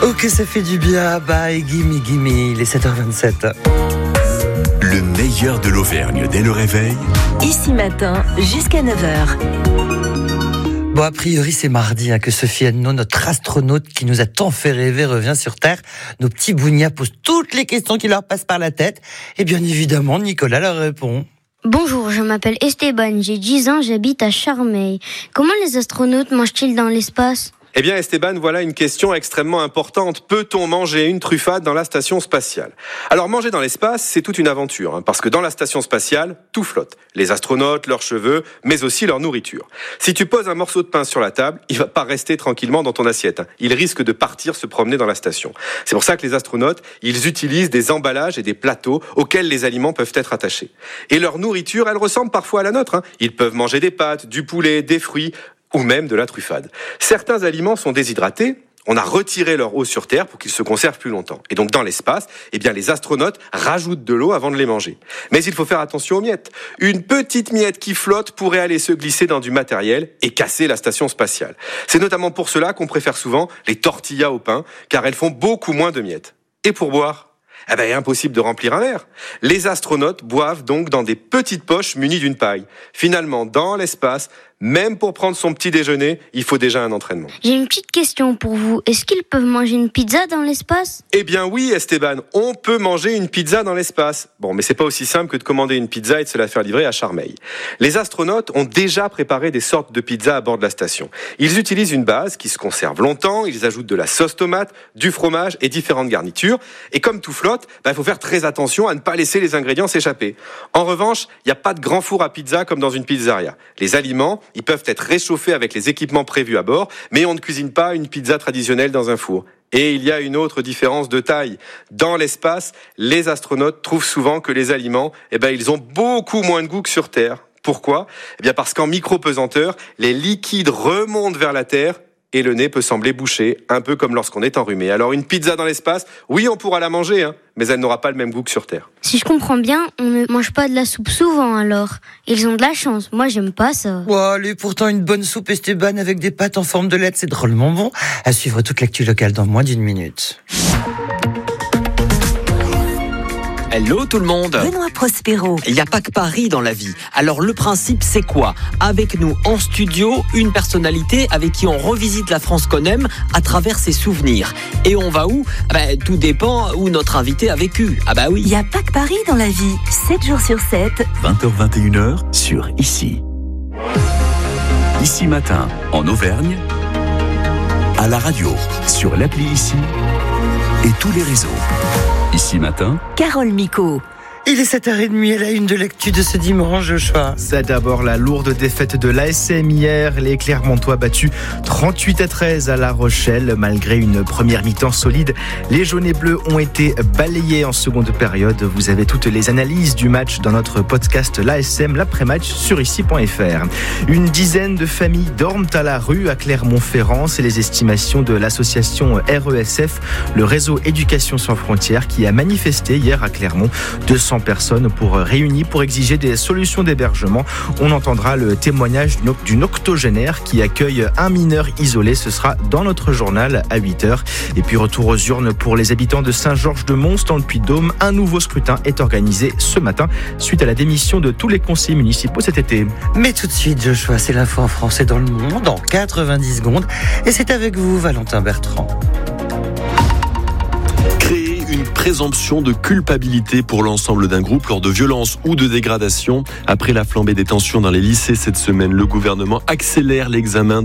Oh que ça fait du bien, bye, gimme, il est 7h27. Le meilleur de l'Auvergne dès le réveil. Ici matin, jusqu'à 9h. Bon, a priori, c'est mardi que Sophie Anneau, notre astronaute qui nous a tant fait rêver, revient sur Terre. Nos petits bougnats posent toutes les questions qui leur passent par la tête. Et bien évidemment, Nicolas leur répond. Bonjour, je m'appelle Esteban, j'ai 10 ans, j'habite à Charmeil. Comment les astronautes mangent-ils dans l'espace ? Eh bien Esteban, voilà une question extrêmement importante. Peut-on manger une truffade dans la station spatiale ? Alors manger dans l'espace, c'est toute une aventure, parce que dans la station spatiale, tout flotte. Les astronautes, leurs cheveux, mais aussi leur nourriture. Si tu poses un morceau de pain sur la table, il va pas rester tranquillement dans ton assiette. Il risque de partir se promener dans la station. C'est pour ça que les astronautes, ils utilisent des emballages et des plateaux auxquels les aliments peuvent être attachés. Et leur nourriture, elle ressemble parfois à la nôtre. Ils peuvent manger des pâtes, du poulet, des fruits, ou même de la truffade. Certains aliments sont déshydratés, on a retiré leur eau sur Terre pour qu'ils se conservent plus longtemps. Et donc dans l'espace, les astronautes rajoutent de l'eau avant de les manger. Mais il faut faire attention aux miettes. Une petite miette qui flotte pourrait aller se glisser dans du matériel et casser la station spatiale. C'est notamment pour cela qu'on préfère souvent les tortillas au pain, car elles font beaucoup moins de miettes. Et pour boire ? Impossible de remplir un verre. Les astronautes boivent donc dans des petites poches munies d'une paille. Finalement, dans l'espace, même pour prendre son petit déjeuner, il faut déjà un entraînement. J'ai une petite question pour vous. Est-ce qu'ils peuvent manger une pizza dans l'espace ? Eh bien oui, Esteban, on peut manger une pizza dans l'espace. Bon, mais c'est pas aussi simple que de commander une pizza et de se la faire livrer à Charmeil. Les astronautes ont déjà préparé des sortes de pizzas à bord de la station. Ils utilisent une base qui se conserve longtemps, ils ajoutent de la sauce tomate, du fromage et différentes garnitures. Et comme tout flotte, il faut faire très attention à ne pas laisser les ingrédients s'échapper. En revanche, il n'y a pas de grand four à pizza comme dans une pizzeria. Les aliments, ils peuvent être réchauffés avec les équipements prévus à bord, mais on ne cuisine pas une pizza traditionnelle dans un four. Et il y a une autre différence de taille. Dans l'espace, les astronautes trouvent souvent que les aliments, ils ont beaucoup moins de goût que sur Terre. Pourquoi ? Parce qu'en micro-pesanteur, les liquides remontent vers la Terre et le nez peut sembler bouché, un peu comme lorsqu'on est enrhumé. Alors une pizza dans l'espace, oui, on pourra la manger, mais elle n'aura pas le même goût que sur Terre. Si je comprends bien, on ne mange pas de la soupe souvent alors. Ils ont de la chance, moi j'aime pas ça. Allez, pourtant une bonne soupe Esteban avec des pâtes en forme de lettre, c'est drôlement bon. À suivre toute l'actu locale dans moins d'une minute. Hello tout le monde. Benoît Prospero. Il n'y a pas que Paris dans la vie. Alors le principe c'est quoi ? Avec nous en studio, une personnalité avec qui on revisite la France qu'on aime à travers ses souvenirs. Et on va où ? Tout dépend où notre invité a vécu. Oui. Il n'y a pas que Paris dans la vie. 7 jours sur 7. 20h-21h sur Ici. Ici matin, en Auvergne, à la radio, sur l'appli Ici et tous les réseaux. Ici matin, Carole Micot. Il est 7h30 à la une de l'actu de ce dimanche, Joshua. C'est d'abord la lourde défaite de l'ASM hier. Les Clermontois battus 38-13 à La Rochelle. Malgré une première mi-temps solide, les jaunes et bleus ont été balayés en seconde période. Vous avez toutes les analyses du match dans notre podcast l'ASM, l'après-match sur ici.fr. Une dizaine de familles dorment à la rue à Clermont-Ferrand. C'est les estimations de l'association RESF, le réseau Éducation sans frontières, qui a manifesté hier à Clermont. 200 personnes réunies pour exiger des solutions d'hébergement. On entendra le témoignage d'une octogénaire qui accueille un mineur isolé. Ce sera dans notre journal à 8h. Et puis retour aux urnes pour les habitants de Saint-Georges-de-Mons dans le Puy-de-Dôme. Un nouveau scrutin est organisé ce matin suite à la démission de tous les conseillers municipaux cet été. Mais tout de suite, Joshua, c'est l'info en français dans le monde en 90 secondes. Et c'est avec vous, Valentin Bertrand. Une présomption de culpabilité pour l'ensemble d'un groupe lors de violences ou de dégradations. Après la flambée des tensions dans les lycées cette semaine, le gouvernement accélère l'examen